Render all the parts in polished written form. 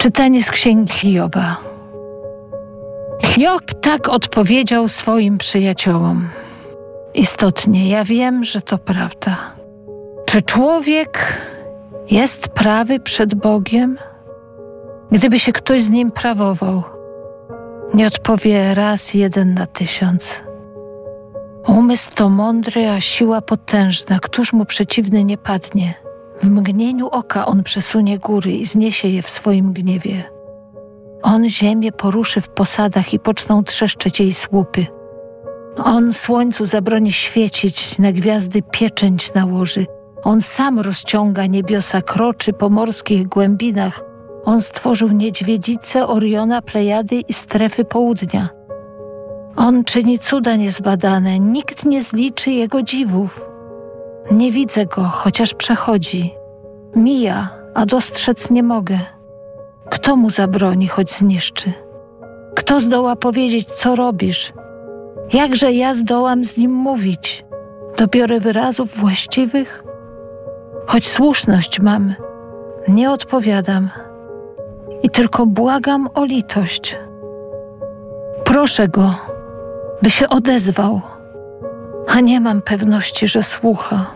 Czytanie z księgi Hioba. Hiob tak odpowiedział swoim przyjaciołom. Istotnie, ja wiem, że to prawda. Czy człowiek jest prawy przed Bogiem? Gdyby się ktoś z nim prawował, nie odpowie raz 1 na 1000. Umysł to mądry, a siła potężna. Któż mu przeciwny nie padnie? W mgnieniu oka on przesunie góry i zniesie je w swoim gniewie. On ziemię poruszy w posadach i poczną trzeszczeć jej słupy. On słońcu zabroni świecić, na gwiazdy pieczęć nałoży. On sam rozciąga niebiosa, kroczy po morskich głębinach. On stworzył niedźwiedzicę, Oriona, Plejady i strefy południa. On czyni cuda niezbadane, nikt nie zliczy jego dziwów. Nie widzę go, chociaż przechodzi. Mija, a dostrzec nie mogę. Kto mu zabroni, choć zniszczy? Kto zdoła powiedzieć, co robisz? Jakże ja zdołam z nim mówić? Dobiorę wyrazów właściwych? Choć słuszność mam, nie odpowiadam i tylko błagam o litość. Proszę go, by się odezwał, a nie mam pewności, że słucha.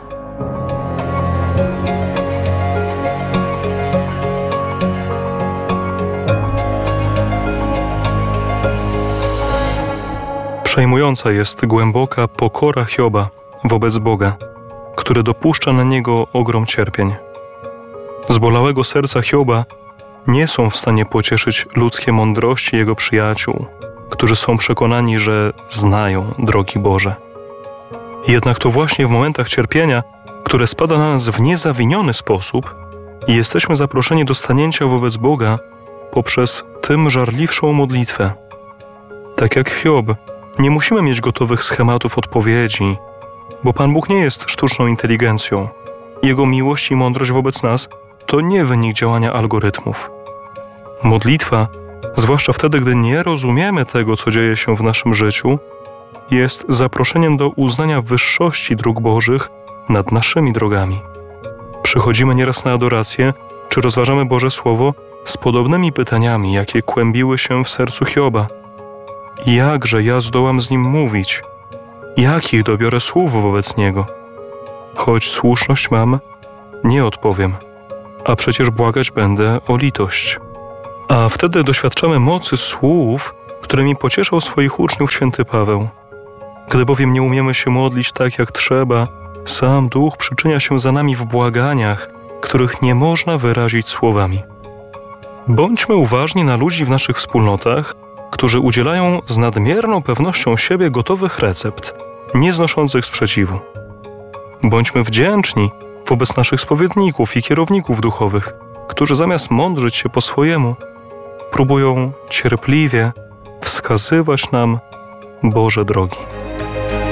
Przejmująca jest głęboka pokora Hioba wobec Boga, który dopuszcza na niego ogrom cierpień. Zbolałego serca Hioba nie są w stanie pocieszyć ludzkie mądrości jego przyjaciół, którzy są przekonani, że znają drogi Boże. Jednak to właśnie w momentach cierpienia, które spada na nas w niezawiniony sposób, jesteśmy zaproszeni do stanięcia wobec Boga poprzez tym żarliwszą modlitwę. Tak jak Hiob, nie musimy mieć gotowych schematów odpowiedzi, bo Pan Bóg nie jest sztuczną inteligencją. Jego miłość i mądrość wobec nas to nie wynik działania algorytmów. Modlitwa, zwłaszcza wtedy, gdy nie rozumiemy tego, co dzieje się w naszym życiu, jest zaproszeniem do uznania wyższości dróg Bożych nad naszymi drogami. Przychodzimy nieraz na adorację, czy rozważamy Boże Słowo z podobnymi pytaniami, jakie kłębiły się w sercu Hioba. Jakże ja zdołam z nim mówić? Jakich dobiorę słów wobec niego? Choć słuszność mam, nie odpowiem, a przecież błagać będę o litość. A wtedy doświadczamy mocy słów, którymi pocieszał swoich uczniów święty Paweł. Gdy bowiem nie umiemy się modlić tak, jak trzeba, sam Duch przyczynia się za nami w błaganiach, których nie można wyrazić słowami. Bądźmy uważni na ludzi w naszych wspólnotach, którzy udzielają z nadmierną pewnością siebie gotowych recept, nie znoszących sprzeciwu. Bądźmy wdzięczni wobec naszych spowiedników i kierowników duchowych, którzy zamiast mądrzyć się po swojemu, próbują cierpliwie wskazywać nam Boże drogi.